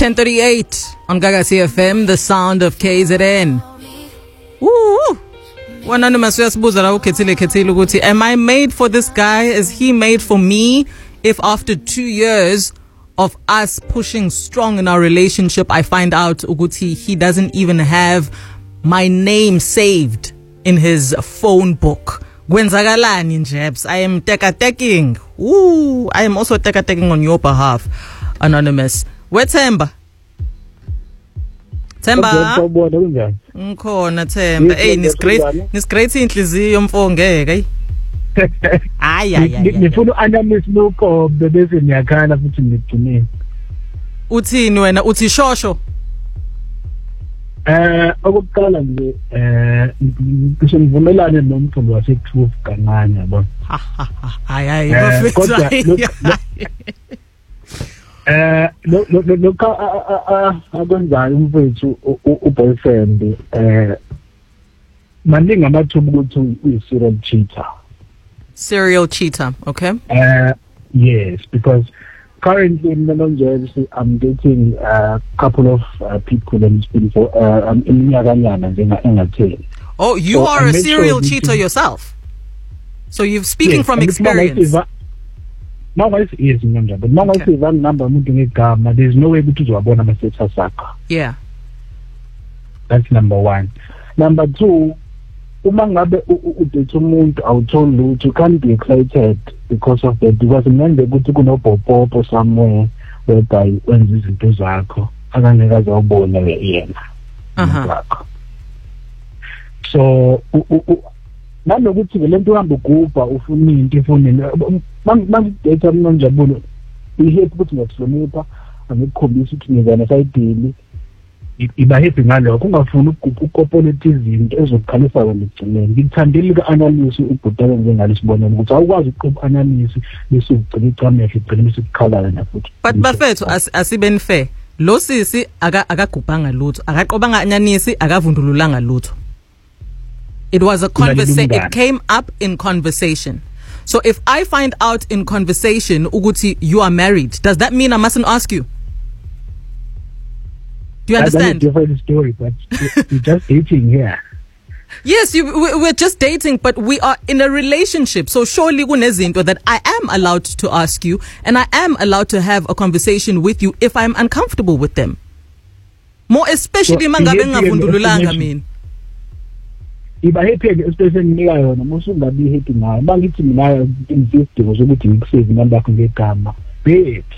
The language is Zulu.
10:38 on Gagasi FM, the sound of KZN. Woo! Anonymous uyasibuza la ukhethile ukuthi, am I made for this guy? Is he made for me? If after 2 years of us pushing strong in our relationship, I find out ukuthi he doesn't even have my name saved in his phone book. Gwenzagalani Njebs. I am teka-teking. I am also teka-teking on your behalf, Anonymous. Where Themba? Themba? Ngikhona Themba. Hey, nisgreat inhliziyo mfongeke. Ay. Ngifuna Anonymous lokho bese ngiyakhala futhi ngigcine. Uthini wena? Uthi shosho? Okokuqala nje ngisho ngivumelane nomthombo wase-Truth kancane yabo. Hayi bafethu. Lokho akwenzayo umfethu uboyfriend maningi amathuba ukuthi uyi-serial cheater. Serial cheater, okay? Yes, because currently in the I'm dating a couple of people and it's been for Oh, you so are a serial cheater yourself. So you're speaking from experience. My wife is number, but my wife is one number. There's no way to abona masetha sakho. Yeah. That's number one. Number two, uma ngabe udate umuntu awutholi lutho, you can't be excited because of that, because manje ukuthi kunopopopo somewhere whereby wenza izinto zakho akangeke azobona yena. So nalokuthi lento uhamba ugubha ufuna into efonini mangidate uNonjabulo ihepe ukuthi ngiyahlonipha angikukhombisa ukuthi ngizana sayidini iba happy ngalokho ungafuni ukukopoleta izinto ezokukhalisa wena egcineni. Ngithandile ka-analysis ubhutala njengalesibonelo ukuthi awukwazi ukuqopha analysis bese ugcina icamehlo ugcina bese ukukhala wena futhi. But bafethu asibeni fair, lo sisi akagubhanga lutho, akaqobanga analysis, akavundululanga lutho. It was a conversation. It came up in conversation. So if I find out in conversation ukuthi you are married, does that mean I mustn't ask you? Do you understand? That's a different story, but we're just dating here. Yes, we're just dating, but we are in a relationship. So surely kunezinto that I am allowed to ask you, and I am allowed to have a conversation with you if I'm uncomfortable with them. More especially mangabe ngavundululanga mina. Iba happy especially nika yona musungabi happy nayo. Bangithi mina ngizidingo zokuthi ngikusave number yakho ngegama. Babe.